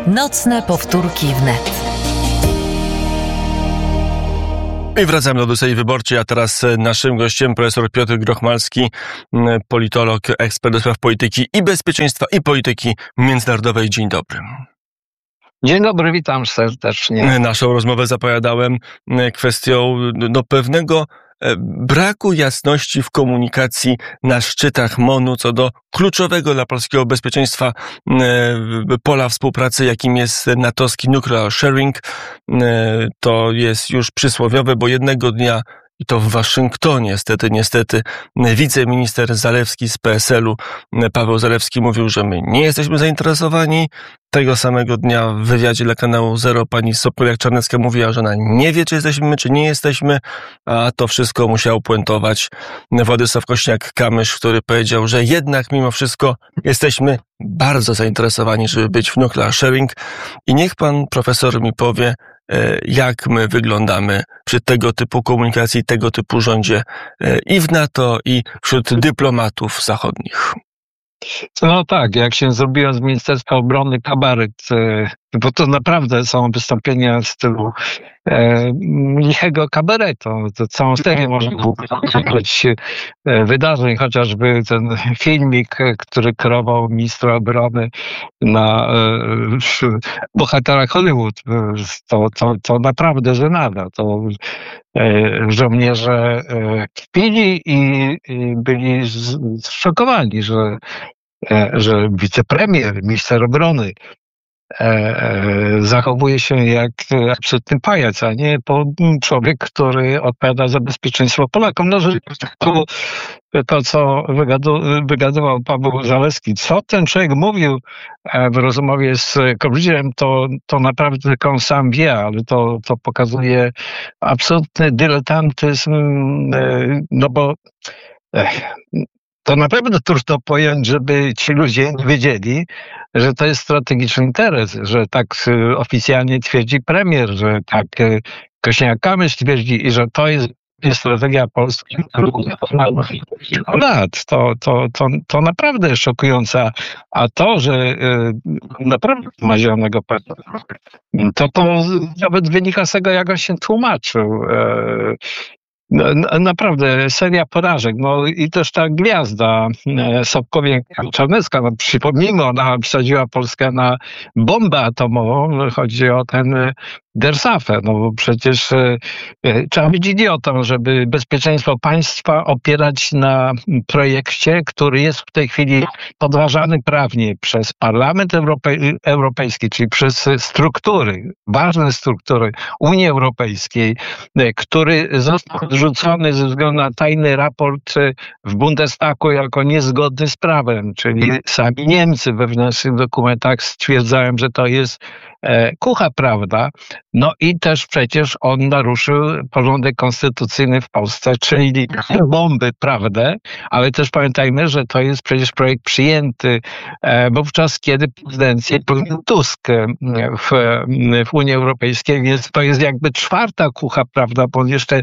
Nocne powtórki wnet. I wracamy do Odysei Wyborczej, a teraz naszym gościem profesor Piotr Grochmalski, politolog, ekspert do spraw polityki i bezpieczeństwa i polityki międzynarodowej. Dzień dobry. Dzień dobry, witam serdecznie. Naszą rozmowę zapowiadałem kwestią pewnego braku jasności w komunikacji na szczytach MON-u co do kluczowego dla polskiego bezpieczeństwa pola współpracy, jakim jest natowski nuclear sharing. To jest już przysłowiowe, bo jednego dnia, i to w Waszyngtonie niestety, wiceminister Zalewski z PSL-u, Paweł Zalewski, mówił, że my nie jesteśmy zainteresowani. Tego samego dnia w wywiadzie dla kanału Zero pani Sokołek-Czarnecka mówiła, że ona nie wie, czy jesteśmy, czy nie jesteśmy, a to wszystko musiał puentować Władysław Kosiniak-Kamysz, który powiedział, że jednak mimo wszystko jesteśmy bardzo zainteresowani, żeby być w nuclear sharing. I niech pan profesor mi powie, jak my wyglądamy przy tego typu komunikacji, tego typu rządzie i w NATO, i wśród dyplomatów zachodnich. No tak, jak się zrobiło z Ministerstwa Obrony kabaret, bo to naprawdę są wystąpienia w stylu lichego kabaretu. To całą serię można wybrać wydarzeń, chociażby ten filmik, który kreował ministra obrony na bohatera Hollywood. To naprawdę żenada. To żołnierze kpili i byli zszokowani, że wicepremier, minister obrony zachowuje się jak absolutny pajac, a nie człowiek, który odpowiada za bezpieczeństwo Polakom. No, że to co wygadywał Paweł Zalewski, co ten człowiek mówił w rozmowie z Kowalczykiem, to naprawdę tylko on sam wie, ale to pokazuje absolutny dyletantyzm, no bo to naprawdę trudno pojąć, żeby ci ludzie nie wiedzieli, że to jest strategiczny interes, że tak oficjalnie twierdzi premier, że tak Kosiniak-Kamysz twierdzi i że to jest strategia Polski lat. To naprawdę szokujące. A to, że naprawdę ma zielonego partnera, to nawet wynika z tego, jak on się tłumaczył. Naprawdę seria porażek. No i też ta gwiazda Sokołek-Czarnecka, no przypomnijmy, ona wsadziła Polskę na bombę atomową. Chodzi o ten Dersafe, no bo przecież trzeba być idiotą, żeby bezpieczeństwo państwa opierać na projekcie, który jest w tej chwili podważany prawnie przez Parlament Europejski, czyli przez struktury, ważne struktury Unii Europejskiej, który został odrzucony ze względu na tajny raport w Bundestagu jako niezgodny z prawem, czyli sami Niemcy we wewnętrznych dokumentach stwierdzają, że to jest kucha prawda. No i też przecież on naruszył porządek konstytucyjny w Polsce, czyli bomby, prawdę, ale też pamiętajmy, że to jest przecież projekt przyjęty wówczas, kiedy prezydencję pełnił Tusk w Unii Europejskiej, więc to jest jakby czwarta kucha prawda, bo on jeszcze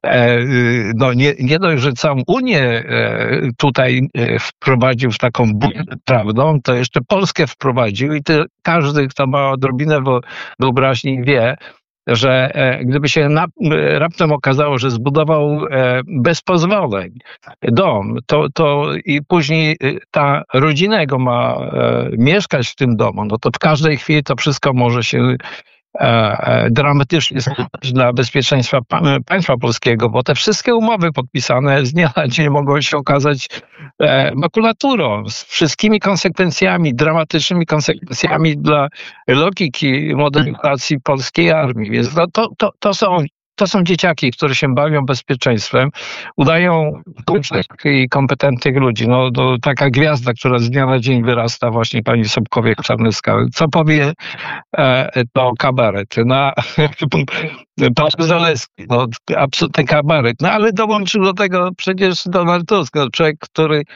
nie dość, że całą Unię tutaj wprowadził w taką prawdą, to jeszcze Polskę wprowadził i każdy, kto ma odrobinę wyobraźni, wie, że gdyby się raptem okazało, że zbudował bez pozwoleń dom, to i później ta rodzina jego ma mieszkać w tym domu, no to w każdej chwili to wszystko może się dramatycznie dla bezpieczeństwa państwa polskiego, bo te wszystkie umowy podpisane z dnia na dzień mogą się okazać makulaturą z wszystkimi konsekwencjami, dramatycznymi konsekwencjami dla logiki modernizacji polskiej armii. Więc to są dzieciaki, które się bawią bezpieczeństwem, udają i kompetentnych ludzi. No, taka gwiazda, która z dnia na dzień wyrasta, właśnie pani Sokołek-Czarnecka. Co powie to kabaret? Pan Zalewski, absolutny kabaret. No ale dołączył do tego przecież Donald Tusk, człowiek, który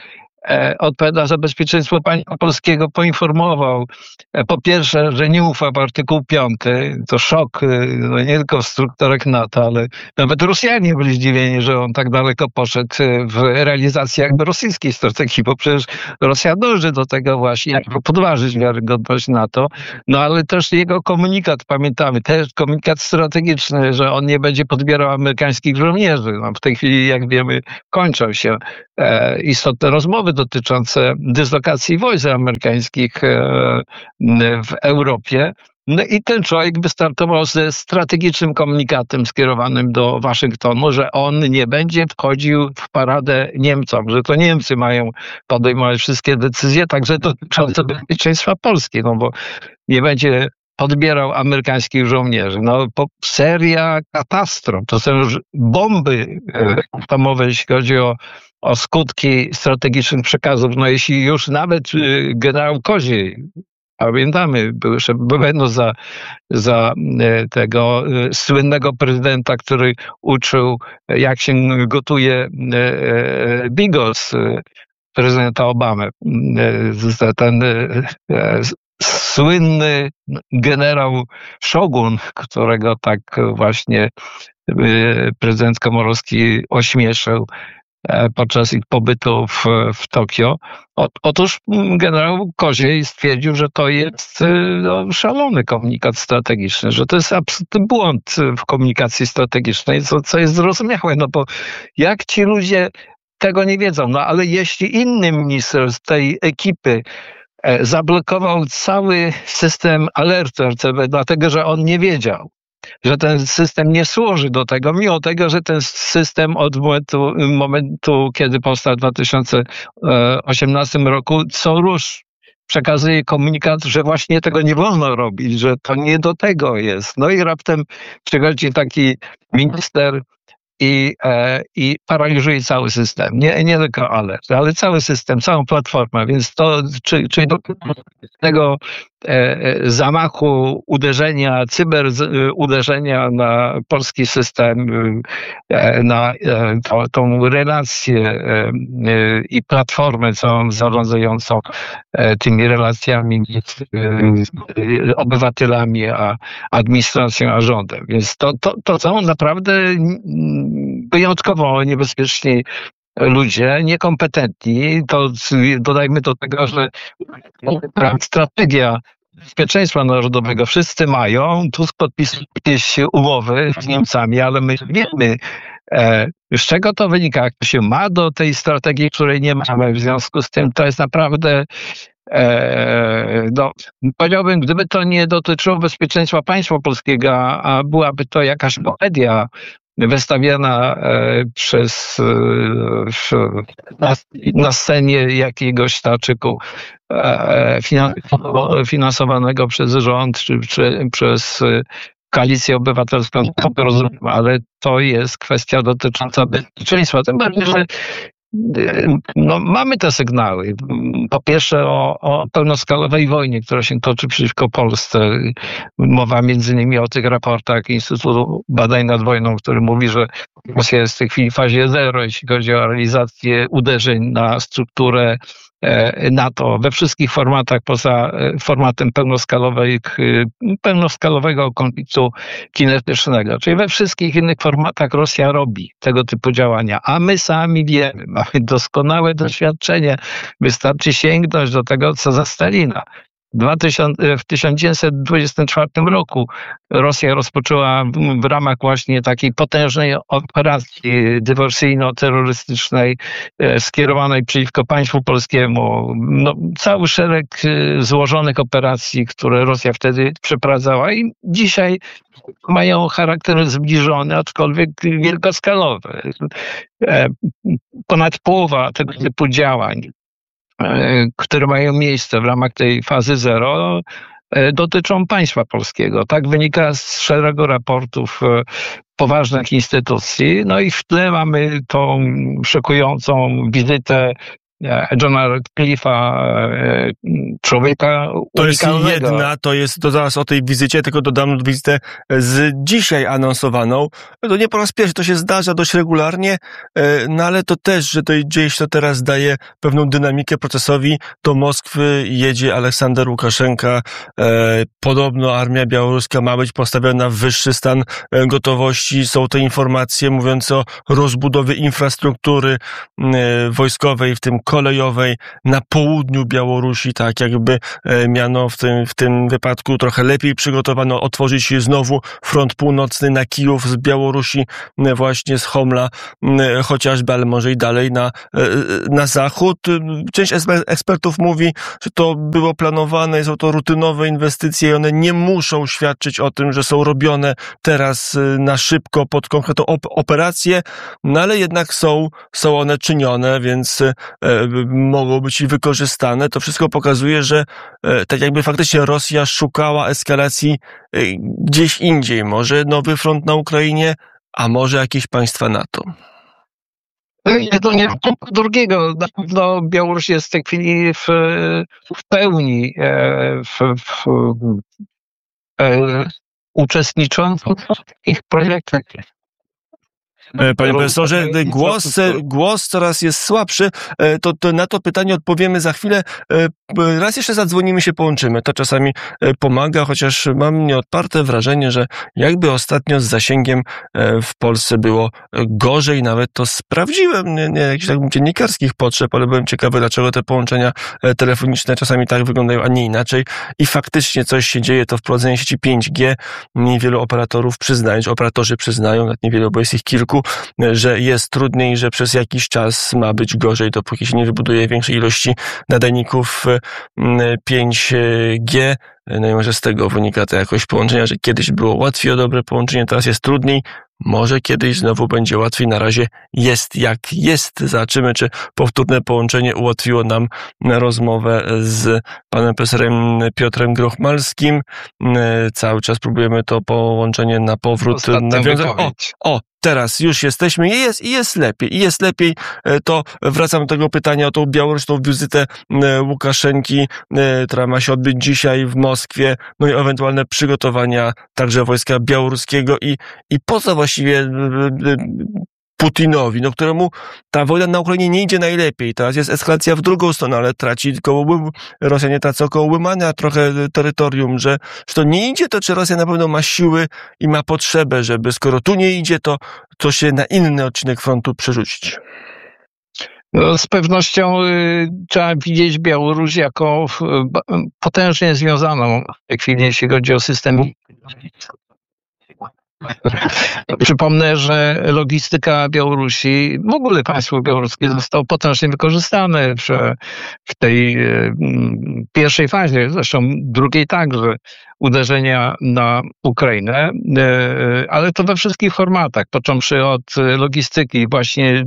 odpowiada za bezpieczeństwo państwa polskiego, poinformował po pierwsze, że nie ufa w artykuł 5. To szok, no nie tylko w strukturach NATO, ale nawet Rosjanie byli zdziwieni, że on tak daleko poszedł w realizacji jakby rosyjskiej strategii, bo przecież Rosja dąży do tego właśnie, jak podważyć wiarygodność NATO. No ale też jego komunikat, pamiętamy, też komunikat strategiczny, że on nie będzie podbierał amerykańskich żołnierzy. No, w tej chwili, jak wiemy, kończą się istotne rozmowy dotyczące dyslokacji wojsk amerykańskich w Europie. No i ten człowiek wystartował ze strategicznym komunikatem skierowanym do Waszyngtonu, że on nie będzie wchodził w paradę Niemcom, że to Niemcy mają podejmować wszystkie decyzje, także dotyczące bezpieczeństwa Polski, no bo nie będzie podbierał amerykańskich żołnierzy. No, seria katastrof. To są już bomby atomowe, jeśli chodzi o skutki strategicznych przekazów. No jeśli już nawet generał Koziej, pamiętamy, był szef BBN-u za tego słynnego prezydenta, który uczył, jak się gotuje bigos prezydenta Obamy. Ten słynny generał Szogun, którego tak właśnie prezydent Komorowski ośmieszył podczas ich pobytu w Tokio. Otóż generał Koziej stwierdził, że to jest szalony komunikat strategiczny, że to jest absolutny błąd w komunikacji strategicznej, co jest zrozumiałe, no bo jak ci ludzie tego nie wiedzą, no ale jeśli inny minister z tej ekipy zablokował cały system alertu RCB, dlatego że on nie wiedział, że ten system nie służy do tego, mimo tego, że ten system od momentu kiedy powstał w 2018 roku, co rusz przekazuje komunikat, że właśnie tego nie wolno robić, że to nie do tego jest. No i raptem przychodzi taki minister i paraliżuje cały system. Nie tylko alert, ale cały system, całą platformę. Więc to, czy do tego zamachu, uderzenia, uderzenia na polski system, na tą relację i platformę całą zarządzającą tymi relacjami między obywatelami a administracją, a rządem. Więc to są naprawdę wyjątkowo niebezpieczni ludzie, niekompetentni. To dodajmy do tego, że strategia bezpieczeństwa narodowego wszyscy mają. Tusk podpisuje jakieś umowy z Niemcami, ale my wiemy, z czego to wynika, jak to się ma do tej strategii, której nie mamy. W związku z tym to jest naprawdę no, powiedziałbym, gdyby to nie dotyczyło bezpieczeństwa państwa polskiego, a byłaby to jakaś komedia wystawiana na scenie jakiegoś teatrzyku finansowanego przez rząd czy przez Koalicję Obywatelską, to rozumiem, ale to jest kwestia dotycząca bezpieczeństwa. Tym bardziej, że no, mamy te sygnały. Po pierwsze o pełnoskalowej wojnie, która się toczy przeciwko Polsce. Mowa między innymi o tych raportach Instytutu Badań nad Wojną, który mówi, że Rosja jest w tej chwili w fazie zero, jeśli chodzi o realizację uderzeń na strukturę NATO we wszystkich formatach poza formatem pełnoskalowego konfliktu kinetycznego. Czyli we wszystkich innych formatach Rosja robi tego typu działania, a my sami wiemy, mamy doskonałe doświadczenie. Wystarczy sięgnąć do tego, co za Stalina. W 1924 roku Rosja rozpoczęła w ramach właśnie takiej potężnej operacji dywersyjno-terrorystycznej skierowanej przeciwko państwu polskiemu. No, cały szereg złożonych operacji, które Rosja wtedy przeprowadzała i dzisiaj mają charakter zbliżony, aczkolwiek wielkoskalowy. Ponad połowa tego typu działań, które mają miejsce w ramach tej fazy zero, dotyczą państwa polskiego. Tak wynika z szeregu raportów poważnych instytucji. No i w tle mamy tą szokującą wizytę Johna Radcliffe'a, człowieka unikalnego. To zaraz o tej wizycie, tylko dodam wizytę z dzisiaj anonsowaną. To nie po raz pierwszy, to się zdarza dość regularnie, no ale to też, że to gdzieś to teraz daje pewną dynamikę procesowi. Do Moskwy jedzie Aleksander Łukaszenka. Podobno armia białoruska ma być postawiona w wyższy stan gotowości. Są te informacje mówiące o rozbudowie infrastruktury wojskowej, w tym kolejowej, na południu Białorusi, tak jakby miano w tym wypadku trochę lepiej przygotowano, otworzyć znowu front północny na Kijów z Białorusi, właśnie z Homla chociażby, ale może i dalej na zachód. Część ekspertów mówi, że to było planowane, są to rutynowe inwestycje i one nie muszą świadczyć o tym, że są robione teraz na szybko pod konkretną operację, no ale jednak są one czynione, więc mogą być i wykorzystane. To wszystko pokazuje, że tak jakby faktycznie Rosja szukała eskalacji gdzieś indziej. Może nowy front na Ukrainie, a może jakieś państwa NATO. To nie drugiego. Na pewno Białoruś jest w tej chwili w pełni uczestniczącą w ich projektach. Panie profesorze, głos coraz jest słabszy. To na to pytanie odpowiemy za chwilę. Raz jeszcze zadzwonimy, się połączymy. To czasami pomaga, chociaż mam nieodparte wrażenie, że jakby ostatnio z zasięgiem w Polsce było gorzej. Nawet to sprawdziłem, nie jakichś tak dziennikarskich potrzeb, ale byłem ciekawy, dlaczego te połączenia telefoniczne czasami tak wyglądają, a nie inaczej. I faktycznie coś się dzieje, to wprowadzenie sieci 5G. Niewielu operatorzy przyznają, nawet niewielu, bo jest ich kilku, że jest trudniej, że przez jakiś czas ma być gorzej, dopóki się nie wybuduje większej ilości nadajników 5G. No i może z tego wynika to jakoś połączenia, że kiedyś było łatwiej o dobre połączenie, teraz jest trudniej. Może kiedyś znowu będzie łatwiej. Na razie jest jak jest. Zobaczymy, czy powtórne połączenie ułatwiło nam rozmowę z panem profesorem Piotrem Grochmalskim. Cały czas próbujemy to połączenie na powrót nawiązać. Teraz już jesteśmy i jest lepiej. To wracam do tego pytania o tą białoruськą wizytę Łukaszenki, która ma się odbyć dzisiaj w Moskwie, no i ewentualne przygotowania także wojska białoruskiego i po co właściwie Putinowi, któremu ta wojna na Ukrainie nie idzie najlepiej. Teraz jest eskalacja w drugą stronę, ale Rosjanie tracą około Łymania trochę terytorium, że to nie idzie, to czy Rosja na pewno ma siły i ma potrzebę, żeby skoro tu nie idzie, to się na inny odcinek frontu przerzucić. No, z pewnością trzeba widzieć Białoruś jako potężnie związaną w tej chwili, jeśli chodzi o system. Przypomnę, że logistyka Białorusi, w ogóle państwo białoruskie zostało potężnie wykorzystane w tej pierwszej fazie, zresztą drugiej także, uderzenia na Ukrainę, ale to we wszystkich formatach, począwszy od logistyki, właśnie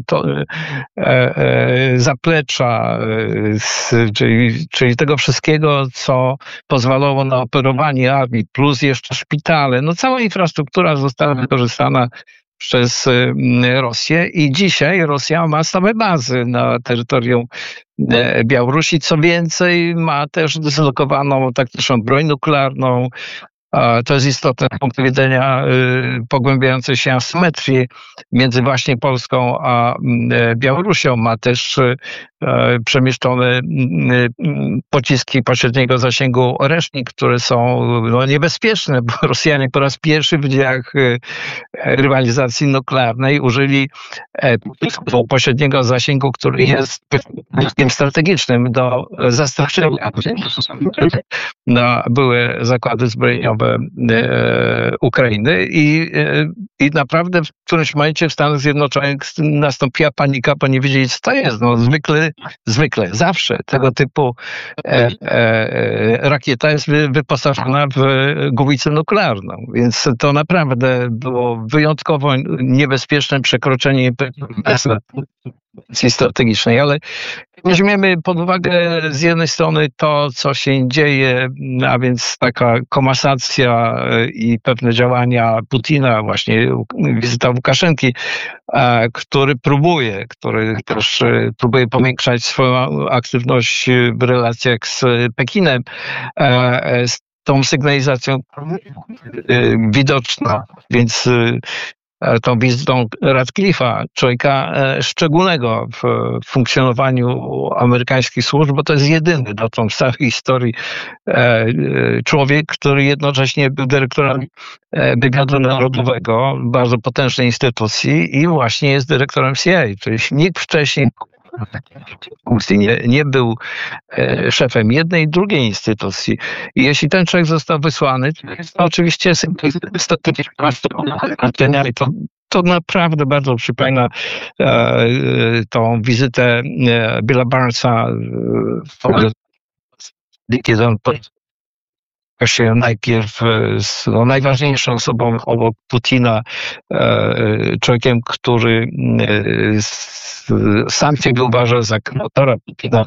zaplecza, czyli tego wszystkiego, co pozwalało na operowanie armii, plus jeszcze szpitale. No cała infrastruktura została wykorzystana przez Rosję i dzisiaj Rosja ma stałe bazy na terytorium Białorusi. Co więcej, ma też dyslokowaną taktyczną broń nuklearną. To jest istotne z punktu widzenia pogłębiającej się asymetrii między właśnie Polską a Białorusią. Ma też przemieszczone pociski pośredniego zasięgu Oresznik, które są niebezpieczne, bo Rosjanie po raz pierwszy w dziejach rywalizacji nuklearnej użyli pocisku pośredniego zasięgu, który jest pociskiem strategicznym do zastraszenia na były zakłady zbrojeniowe Ukrainy i naprawdę w którymś momencie w Stanach Zjednoczonych nastąpiła panika, bo nie wiedzieli, co to jest. Zwykle, zawsze tego typu rakieta jest wyposażona w głowicę nuklearną, więc to naprawdę było wyjątkowo niebezpieczne przekroczenie strategicznej, ale weźmiemy pod uwagę z jednej strony to, co się dzieje, a więc taka komasacja i pewne działania Putina, właśnie wizyta Łukaszenki, który też próbuje powiększać swoją aktywność w relacjach z Pekinem, z tą sygnalizacją widoczna, więc tą wizytą Radcliffe'a, człowieka szczególnego w funkcjonowaniu amerykańskich służb, bo to jest jedyny dotąd w całej historii człowiek, który jednocześnie był dyrektorem wywiadu narodowego, bardzo potężnej instytucji i właśnie jest dyrektorem CIA, czyli nikt wcześniej nie był szefem jednej i drugiej instytucji. I jeśli ten człowiek został wysłany, to oczywiście to naprawdę bardzo przypomina tą wizytę Billa Barnesa, kiedy on się najpierw z najważniejszą osobą obok Putina, człowiekiem, który sam siebie uważa za kreatora Putina,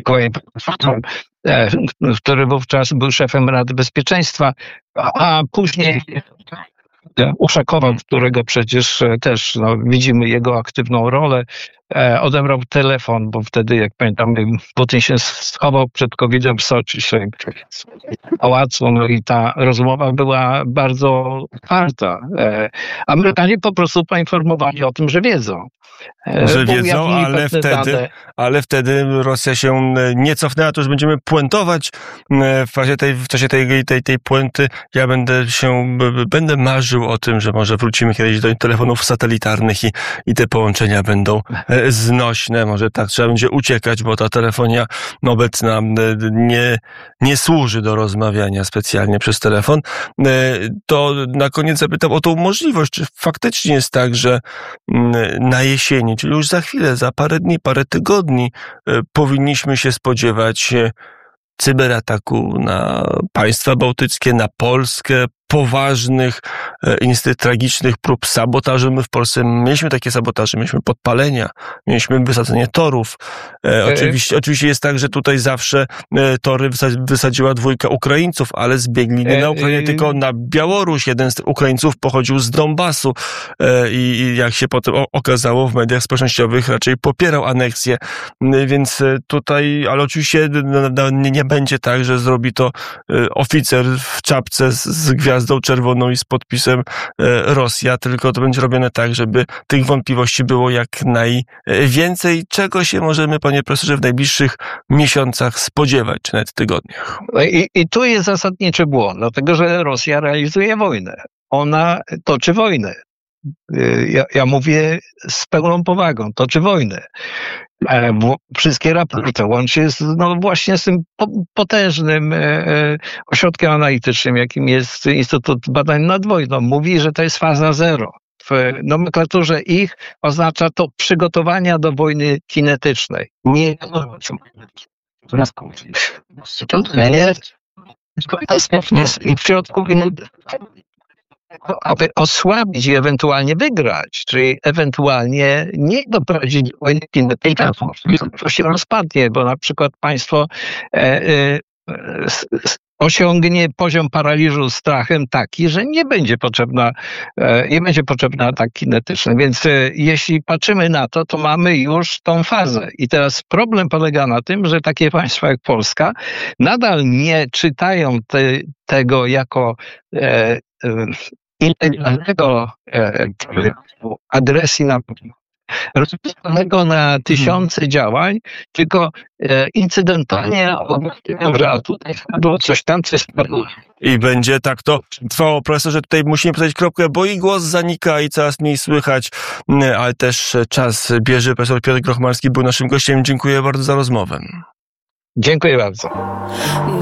który wówczas był szefem Rady Bezpieczeństwa, a później Uszakowa, którego przecież też widzimy jego aktywną rolę, odebrał telefon, bo wtedy, jak pamiętam, Putin się schował przed COVID-em w Soczi, swoim pałacu, i ta rozmowa była bardzo otwarta. Amerykanie po prostu poinformowali o tym, że wiedzą. Że wiedzą, ale wtedy Rosja się nie cofnęła, to już będziemy puentować. W czasie tej puenty ja będę marzył o tym, że może wrócimy kiedyś do telefonów satelitarnych i te połączenia będą znośne. Może tak trzeba będzie uciekać, bo ta telefonia obecna nie służy do rozmawiania specjalnie przez telefon. To na koniec zapytam o tą możliwość. Czy faktycznie jest tak, że na jesieni, czyli już za chwilę, za parę dni, parę tygodni powinniśmy się spodziewać cyberataku na państwa bałtyckie, na Polskę, poważnych, tragicznych prób sabotażu. My w Polsce mieliśmy takie sabotaże, mieliśmy podpalenia, mieliśmy wysadzenie torów. Oczywiście jest tak, że tutaj zawsze tory wysadziła dwójka Ukraińców, ale zbiegli nie na Ukrainę, tylko na Białoruś. Jeden z tych Ukraińców pochodził z Donbasu i jak się potem okazało w mediach społecznościowych, raczej popierał aneksję. Więc tutaj, ale oczywiście nie będzie tak, że zrobi to oficer w czapce z gwiazdą czerwoną i z podpisem Rosja, tylko to będzie robione tak, żeby tych wątpliwości było jak najwięcej. Czego się możemy, panie profesorze, w najbliższych miesiącach spodziewać, czy nawet tygodniach? I tu jest zasadniczy błąd, dlatego że Rosja realizuje wojnę. Ona toczy wojnę. Ja mówię z pełną powagą, toczy wojnę. Wszystkie raporty, łącznie właśnie z tym potężnym ośrodkiem analitycznym, jakim jest Instytut Badań nad Wojną, mówi, że to jest faza zero. W nomenklaturze ich oznacza to przygotowania do wojny kinetycznej. Nie w środku aby osłabić i ewentualnie wygrać, czyli ewentualnie nie doprowadzić do wojny kinetycznej, to się rozpadnie, bo na przykład państwo osiągnie poziom paraliżu strachem taki, że nie będzie potrzebny atak kinetyczny. Więc jeśli patrzymy na to, to mamy już tą fazę. I teraz problem polega na tym, że takie państwa jak Polska nadal nie czytają tego jako integralnego agresji rozpisanego na tysiące działań, tylko incydentalnie że tutaj było coś tam, coś spadło. I będzie tak to trwało, profesorze. Tutaj musimy postawić kropkę, bo i głos zanika i coraz mniej słychać, ale też czas bierze. Profesor Piotr Grochmalski był naszym gościem. Dziękuję bardzo za rozmowę. Dziękuję bardzo.